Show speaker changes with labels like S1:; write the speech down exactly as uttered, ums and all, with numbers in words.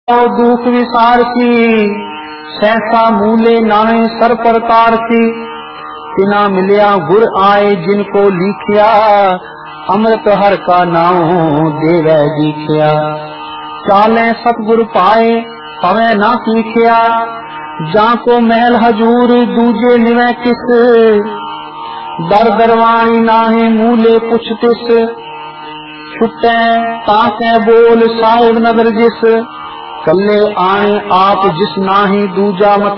S1: दुख विसार की सहसा मूले नाहे सर प्रकार की। तिना मिलिया गुर आए जिनको लिखिया अमृत हर का नाम देवै दीखिया। चाले सतगुर पाए पवे ना सीखिया जाको महल हजूर दूजे निवे किस। दर दरवाणी नाहे मूले पुछ तिस छुटे ताके बोल साहिब नगर जिस। कल्ले आए आप जिस नाही दूजा मत